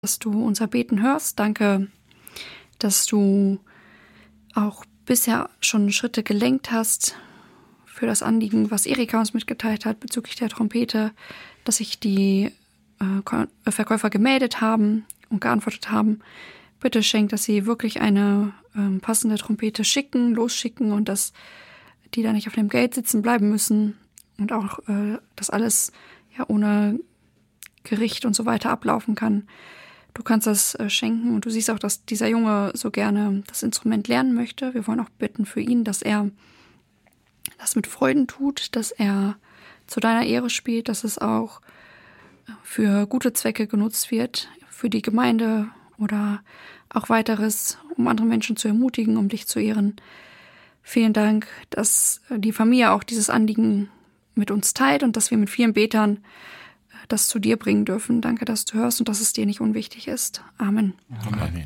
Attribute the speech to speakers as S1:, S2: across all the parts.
S1: dass du unser Beten hörst. Danke, dass du auch bisher schon Schritte gelenkt hast für das Anliegen, was Erika uns mitgeteilt hat bezüglich der Trompete, dass sich die Verkäufer gemeldet haben und geantwortet haben. Bitte schenk, dass sie wirklich eine passende Trompete losschicken und dass die da nicht auf dem Geld sitzen bleiben müssen und auch, dass alles ja ohne Gericht und so weiter ablaufen kann. Du kannst das schenken und du siehst auch, dass dieser Junge so gerne das Instrument lernen möchte. Wir wollen auch bitten für ihn, dass er das mit Freuden tut, dass er zu deiner Ehre spielt, dass es auch für gute Zwecke genutzt wird, für die Gemeinde oder auch weiteres, um andere Menschen zu ermutigen, um dich zu ehren. Vielen Dank, dass die Familie auch dieses Anliegen mit uns teilt und dass wir mit vielen Betern das zu dir bringen dürfen. Danke, dass du hörst und dass es dir nicht unwichtig ist. Amen.
S2: Amen.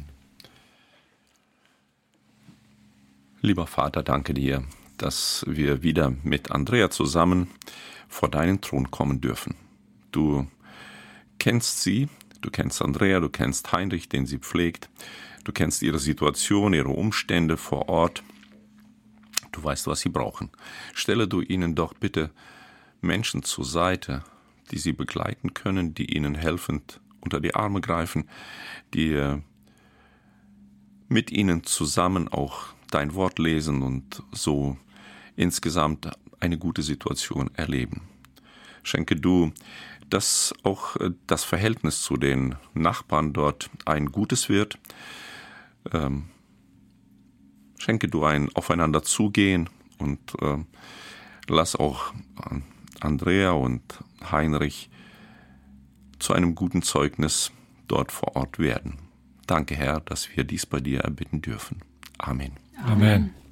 S2: Lieber Vater, danke dir, dass wir wieder mit Andrea zusammen vor deinen Thron kommen dürfen. Du kennst sie, du kennst Andrea, du kennst Heinrich, den sie pflegt, du kennst ihre Situation, ihre Umstände vor Ort. Du weißt, was sie brauchen. Stelle du ihnen doch bitte Menschen zur Seite, die sie begleiten können, die ihnen helfend unter die Arme greifen, die mit ihnen zusammen auch dein Wort lesen und so insgesamt eine gute Situation erleben. Schenke du, dass auch das Verhältnis zu den Nachbarn dort ein gutes wird. Schenke du ein Aufeinander zugehen und lass auch Andrea und Heinrich zu einem guten Zeugnis dort vor Ort werden. Danke, Herr, dass wir dies bei dir erbitten dürfen. Amen.
S3: Amen.